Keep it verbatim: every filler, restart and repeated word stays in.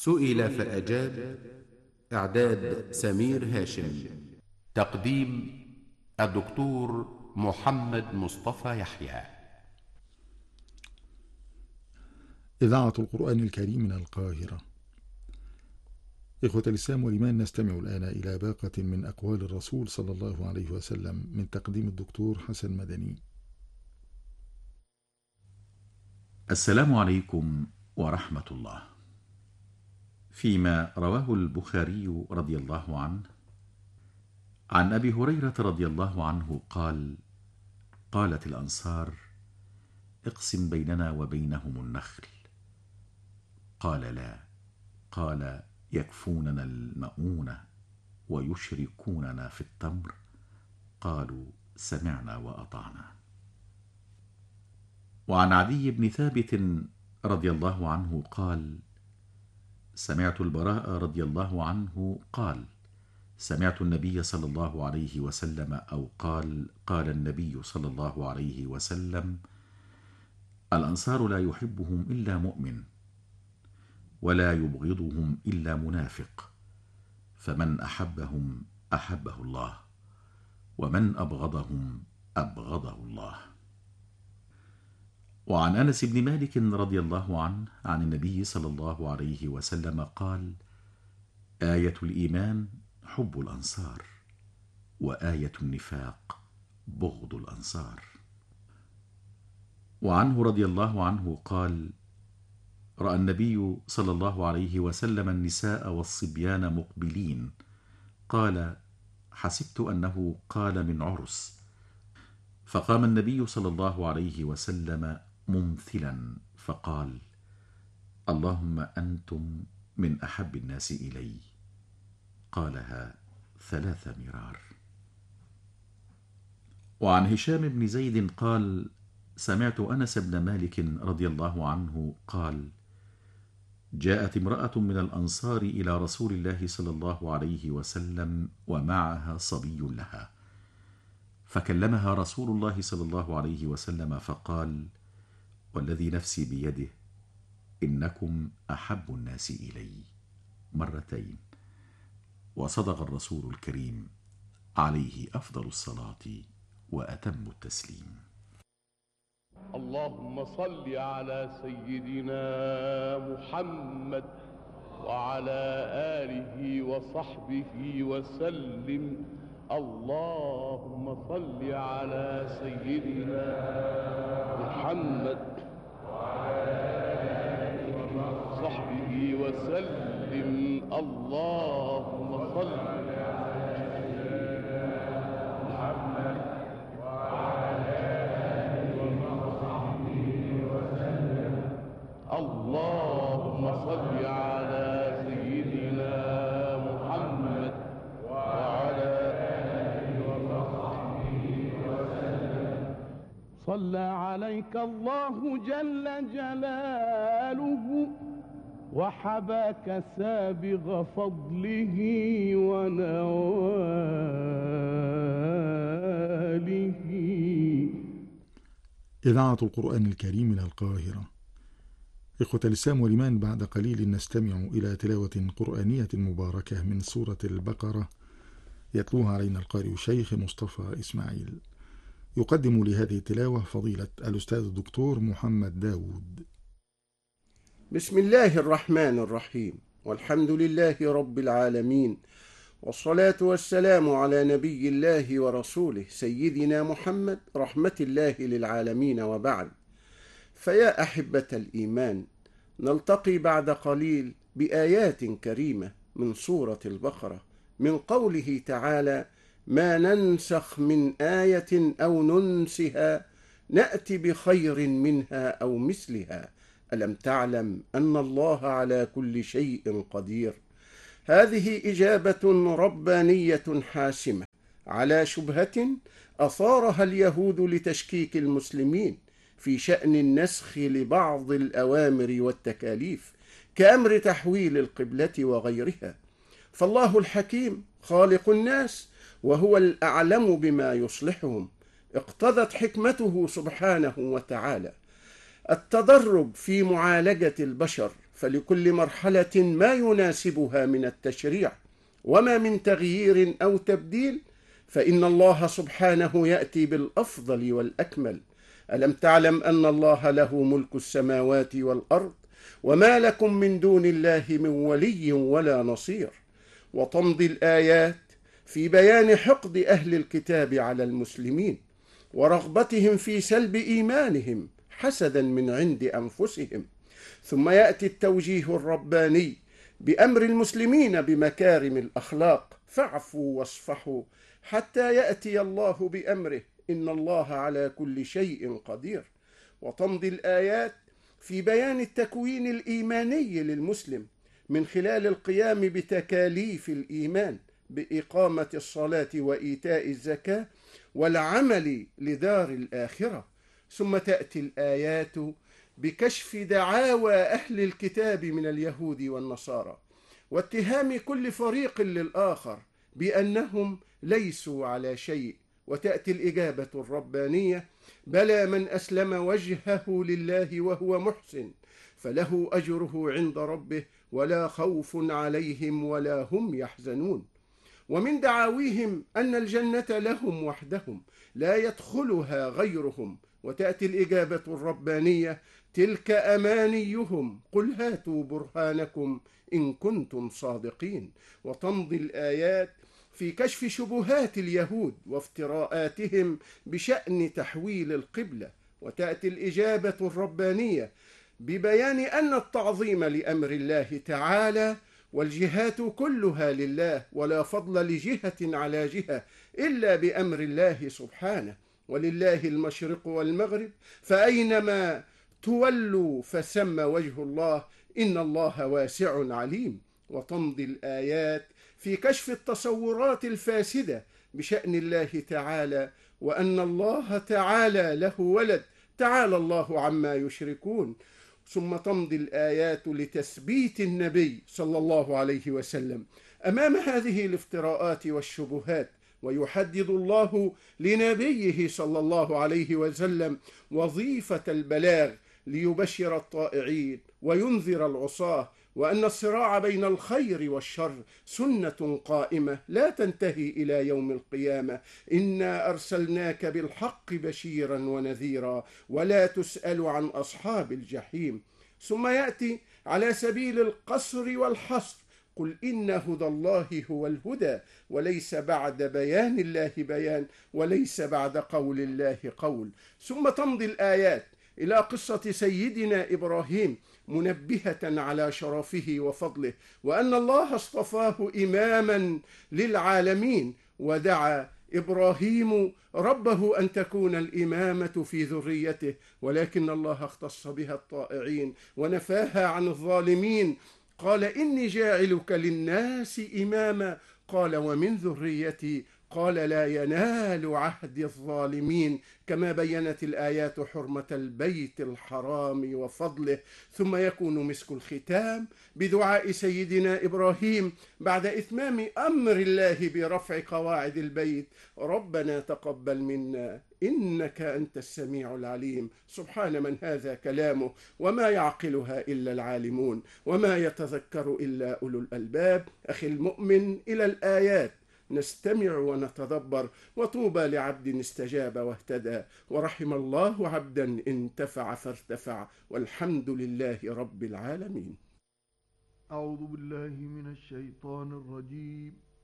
سئل فأجاب. إعداد سمير هاشم. تقديم الدكتور محمد مصطفى يحيى. إذاعة القرآن الكريم من القاهرة. إخوة الإسلام والإيمان، نستمع الآن إلى باقة من أقوال الرسول صلى الله عليه وسلم من تقديم الدكتور حسن مدني. السلام عليكم ورحمة الله. فيما رواه البخاري رضي الله عنه عن أبي هريرة رضي الله عنه قال: قالت الأنصار: اقسم بيننا وبينهم النخل. قال: لا. قال: يكفوننا المؤونة ويشركوننا في التمر. قالوا: سمعنا وأطعنا. وعن عدي بن ثابت رضي الله عنه قال: سمعت البراء رضي الله عنه قال: سمعت النبي صلى الله عليه وسلم أو قال: قال النبي صلى الله عليه وسلم: الأنصار لا يحبهم إلا مؤمن، ولا يبغضهم إلا منافق، فمن أحبهم أحبه الله، ومن أبغضهم أبغضه الله. وعن أنس بن مالك رضي الله عنه عن النبي صلى الله عليه وسلم قال: آية الإيمان حب الأنصار، وآية النفاق بغض الأنصار. وعنه رضي الله عنه قال: رأى النبي صلى الله عليه وسلم النساء والصبيان مقبلين، قال: حسبت أنه قال من عرس، فقام النبي صلى الله عليه وسلم ممثلا فقال: اللهم أنتم من أحب الناس إلي. قالها ثلاث مرار. وعن هشام بن زيد قال: سمعت أنس بن مالك رضي الله عنه قال: جاءت امرأة من الأنصار إلى رسول الله صلى الله عليه وسلم ومعها صبي لها، فكلمها رسول الله صلى الله عليه وسلم فقال: والذي نفسي بيده إنكم أحب الناس إلي، مرتين. وصدق الرسول الكريم عليه أفضل الصلاة وأتم التسليم. اللهم صل على سيدنا محمد وعلى آله وصحبه وسلم. اللهم صل على سيدنا محمد وعلى آله وصحبه وسلم. اللهم صل على سيدنا محمد وعلى آله وصحبه وسلم. اللهم صل على سيدنا محمد وعلى آله وصحبه وسلم. صلى عليك الله جل جلاله وحباك سابغ فضله ونواله. إذاعة القرآن الكريم من القاهرة. إخوة الإسلام والإيمان، بعد قليل نستمع إلى تلاوة قرآنية مباركة من سورة البقرة يتلوها علينا القارئ الشيخ مصطفى إسماعيل. يقدم لهذه التلاوة فضيلة الأستاذ الدكتور محمد داود. بسم الله الرحمن الرحيم، والحمد لله رب العالمين، والصلاة والسلام على نبي الله ورسوله سيدنا محمد رحمة الله للعالمين، وبعد. فيا أحبة الإيمان، نلتقي بعد قليل بآيات كريمة من سورة البقرة، من قوله تعالى: ما ننسخ من آية أو ننسها نأتي بخير منها أو مثلها، ألم تعلم أن الله على كل شيء قدير. هذه إجابة ربانية حاسمة على شبهة أثارها اليهود لتشكيك المسلمين في شأن النسخ لبعض الأوامر والتكاليف، كأمر تحويل القبلة وغيرها. فالله الحكيم خالق الناس وهو الأعلم بما يصلحهم، اقتضت حكمته سبحانه وتعالى التدرج في معالجة البشر فلكل مرحلة ما يناسبها من التشريع، وما من تغيير أو تبديل، فإن الله سبحانه يأتي بالأفضل والأكمل. ألم تعلم أن الله له ملك السماوات والأرض، وما لكم من دون الله من ولي ولا نصير. وتمضي الآيات في بيان حقد أهل الكتاب على المسلمين، ورغبتهم في سلب إيمانهم حسدا من عند أنفسهم. ثم يأتي التوجيه الرباني بأمر المسلمين بمكارم الأخلاق، فاعفوا واصفحوا حتى يأتي الله بأمره، إن الله على كل شيء قدير. وتمضي الآيات في بيان التكوين الإيماني للمسلم من خلال القيام بتكاليف الإيمان بإقامة الصلاة وإيتاء الزكاة والعمل لدار الآخرة. ثم تأتي الآيات بكشف دعاوى أهل الكتاب من اليهود والنصارى، واتهام كل فريق للآخر بأنهم ليسوا على شيء، وتأتي الإجابة الربانية: بلى من أسلم وجهه لله وهو محسن فله أجره عند ربه ولا خوف عليهم ولا هم يحزنون. ومن دعاويهم أن الجنة لهم وحدهم لا يدخلها غيرهم، وتأتي الإجابة الربانية: تلك أمانيهم قل هاتوا برهانكم إن كنتم صادقين. وتمضي الآيات في كشف شبهات اليهود وافتراءاتهم بشأن تحويل القبلة، وتأتي الإجابة الربانية ببيان أن التعظيم لأمر الله تعالى والجهات كلها لله، ولا فضل لجهة على جهة إلا بأمر الله سبحانه، ولله المشرق والمغرب فأينما تولوا فثم وجه الله إن الله واسع عليم. وتمضي الآيات في كشف التصورات الفاسدة بشأن الله تعالى، وأن الله تعالى له ولد، تعالى الله عما يشركون. ثم تمضي الآيات لتثبيت النبي صلى الله عليه وسلم أمام هذه الافتراءات والشبهات، ويحدد الله لنبيه صلى الله عليه وسلم وظيفة البلاغ ليبشر الطائعين وينذر العصاة، وأن الصراع بين الخير والشر سنة قائمة لا تنتهي إلى يوم القيامة. إنا أرسلناك بالحق بشيرا ونذيرا ولا تسأل عن أصحاب الجحيم. ثم يأتي على سبيل القصر والحصر: قل إن هدى الله هو الهدى، وليس بعد بيان الله بيان، وليس بعد قول الله قول. ثم تمضي الآيات إلى قصة سيدنا إبراهيم منبهة على شرفه وفضله، وأن الله اصطفاه إماما للعالمين، ودعا إبراهيم ربه أن تكون الإمامة في ذريته، ولكن الله اختص بها الطائعين ونفاها عن الظالمين. قال إني جاعلك للناس إماما، قال ومن ذريتي، قال لا ينال عهد الظالمين. كما بينت الآيات حرمة البيت الحرام وفضله. ثم يكون مسك الختام بدعاء سيدنا إبراهيم بعد إتمام أمر الله برفع قواعد البيت: ربنا تقبل منا إنك أنت السميع العليم. سبحان من هذا كلامه وما يعقلها إلا العالمون وما يتذكر إلا أولو الألباب. أخي المؤمن، إلى الآيات نستمع ونتدبر، وطوبى لعبد استجاب واهتدى، ورحم الله عبدا انتفع فارتفع، والحمد لله رب العالمين. أعوذ بالله من الشيطان الرجيم.